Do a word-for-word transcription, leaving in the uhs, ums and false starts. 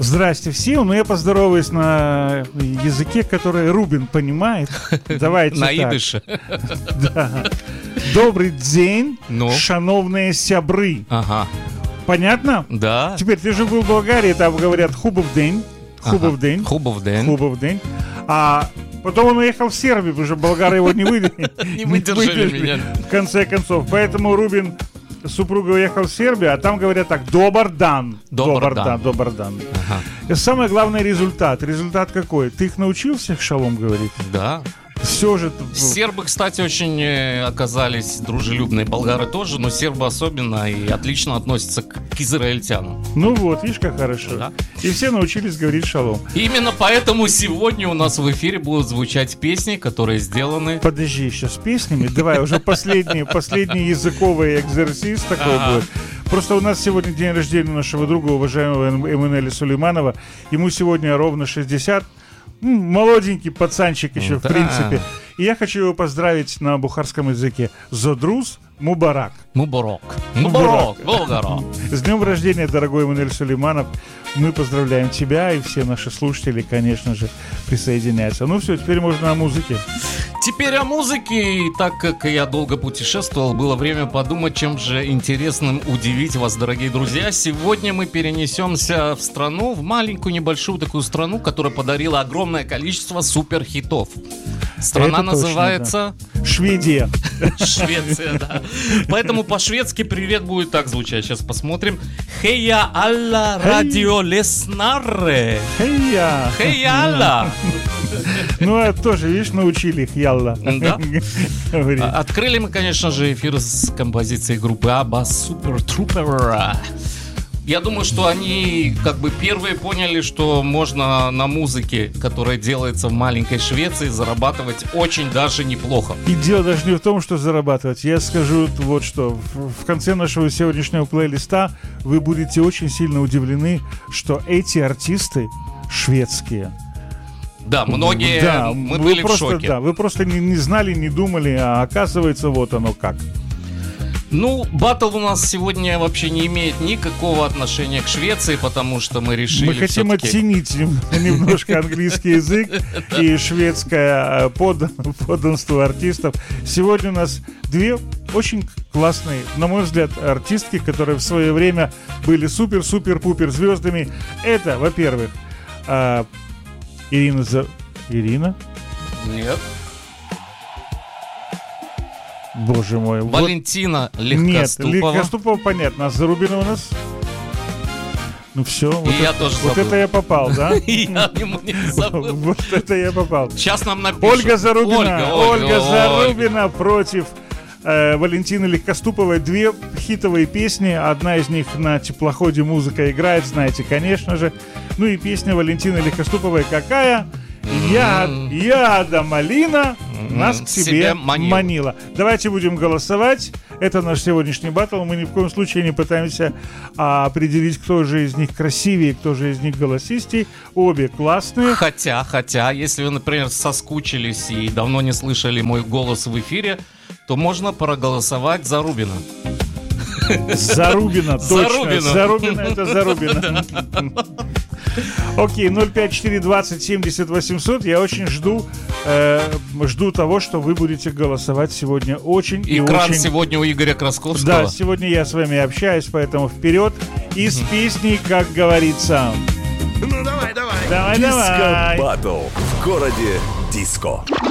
Здрасте всем, но я поздороваюсь на языке, который Рубин понимает. Давайте на так. идыше. Да. Добрый день, ну? шановные сябры. Ага. Понятно? Да. Теперь ты же был в Болгарии, там говорят хубов день. Хубов ага. день. Хубов день. Хубов день. А потом он уехал в Сербию, потому что болгары его не Не выдержали меня. В конце концов. Поэтому Рубин, супруга, уехал в Сербию, а там говорят так: добр дан. Добр дан. Добр дан. И самый главный результат. Результат какой? Ты их научил всех шалом говорить? Да. Все же... Сербы, кстати, очень оказались дружелюбные, болгары тоже, но сербы особенно и отлично относятся к, к израильтянам. Ну вот, видишь, как хорошо. Да. И все научились говорить шалом. Именно поэтому сегодня у нас в эфире будут звучать песни, которые сделаны... Подожди, еще с песнями. Давай, уже последний, последний языковый экзерсис такой ага. будет. Просто у нас сегодня день рождения нашего друга, уважаемого Эммануэля Сулейманова. Ему сегодня ровно шестьдесят. Молоденький пацанчик еще, да. в принципе. И я хочу его поздравить на бухарском языке. Зодрус Мубарак. Мубарак. Мубарак. Болгарак. С днем рождения, дорогой Эммануэль Сулейманов. Мы поздравляем тебя, и все наши слушатели, конечно же, присоединяются. Ну все, теперь можно о музыке. Теперь о музыке. И так как я долго путешествовал, было время подумать, чем же интересным удивить вас, дорогие друзья. Сегодня мы перенесемся в страну, в маленькую небольшую такую страну, которая подарила огромное количество суперхитов. Страна Это называется... Точно, да. Шведия. Швеция, да. Поэтому по-шведски привет будет так звучать. Сейчас посмотрим. Хея алла радио леснаре. Хея. Хея алла. Ну, это тоже, видишь, научили их, ялла. Да. Открыли мы, конечно же, эфир с композицией группы Абба Super Trooper. Я думаю, что они как бы первые поняли, что можно на музыке, которая делается в маленькой Швеции, зарабатывать очень даже неплохо. И дело даже не в том, что зарабатывать. Я скажу вот что. В конце нашего сегодняшнего плейлиста вы будете очень сильно удивлены, что эти артисты шведские. Да, многие, да, мы вы были просто, в шоке. Да, вы просто не, не знали, не думали, а оказывается, вот оно как. Ну, баттл у нас сегодня вообще не имеет никакого отношения к Швеции, потому что мы решили Мы хотим все-таки... оценить немножко английский язык и шведское подданство артистов. Сегодня у нас две очень классные, на мой взгляд, артистки, которые в свое время были супер-супер-пупер звездами. Это, во-первых, Ирина... Ирина? Нет. Боже мой. Валентина вот... Легкоступова. Нет, Легкоступова, понятно. А Зарубина у нас? Ну все. И вот я это, тоже Вот забыл. это я попал, да? И я ему не забыл. Вот это я попал. Сейчас нам напишут. Ольга Зарубина. Ольга, Ольга, Ольга Зарубина против э, Валентины Легкоступовой. Две хитовые песни. Одна из них на теплоходе музыка играет, знаете, конечно же. Ну и песня Валентины Легкоступовой какая? Я, ягода малина нас к себе, себе манила. манила. Давайте будем голосовать. Это наш сегодняшний баттл. Мы ни в коем случае не пытаемся а, определить, кто же из них красивее, кто же из них голосистей. Обе классные. Хотя, хотя, если вы, например, соскучились и давно не слышали мой голос в эфире, то можно проголосовать за Рубина. Зарубина, точно. Зарубина. Зарубина, это Зарубина. Окей, ноль пять четыре двадцать семьдесят восемьсот. Я очень жду, э, жду того, что вы будете голосовать сегодня очень и Экран очень... сегодня у Игоря Красковского. Да, сегодня я с вами общаюсь, поэтому вперед. И с песней, как говорится. Ну давай, давай. Давай, давай. Диско-баттл в городе Диско.